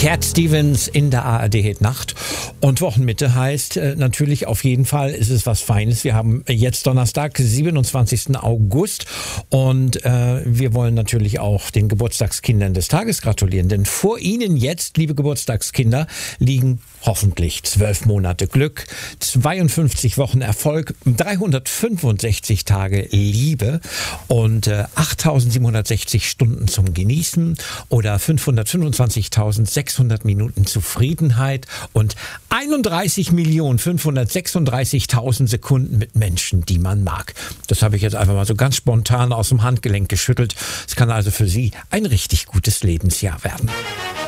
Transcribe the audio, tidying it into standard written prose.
Cat Stevens in der ARD Hit Nacht. Und Wochenmitte heißt natürlich auf jeden Fall ist es was Feines. Wir haben jetzt Donnerstag, 27. August und wir wollen natürlich auch den Geburtstagskindern des Tages gratulieren. Denn vor Ihnen jetzt, liebe Geburtstagskinder, liegen hoffentlich 12 Monate Glück, 52 Wochen Erfolg, 365 Tage Liebe und 8.760 Stunden zum Genießen oder 525.600 Minuten Zufriedenheit und 31.536.000 Sekunden mit Menschen, die man mag. Das habe ich jetzt einfach mal so ganz spontan aus dem Handgelenk geschüttelt. Es kann also für Sie ein richtig gutes Lebensjahr werden.